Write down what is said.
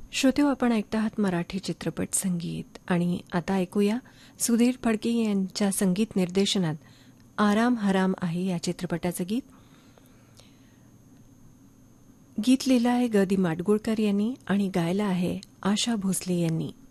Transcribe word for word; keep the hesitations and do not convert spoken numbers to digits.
श्रोतेहो, आपण ऐकता आहात मराठी चित्रपट संगीत आणि आता ऐकूया सुधीर फडके यांच्या संगीत निर्देशनात आराम हराम आहे या चित्रपटाचं गीत. गीत लिहिलं आहे ग दि माडगुळकर यांनी आणि गायलं आहे आशा भोसले यांनी.